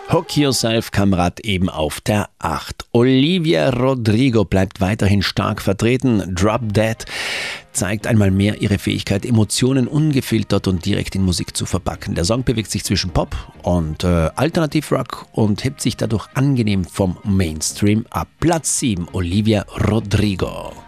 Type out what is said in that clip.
Hook Yourself, Kamerad, eben auf der 8. Olivia Rodrigo bleibt weiterhin stark vertreten. Drop Dead zeigt einmal mehr ihre Fähigkeit, Emotionen ungefiltert und direkt in Musik zu verpacken. Der Song bewegt sich zwischen Pop und Alternativrock und hebt sich dadurch angenehm vom Mainstream ab. Platz 7, Olivia Rodrigo.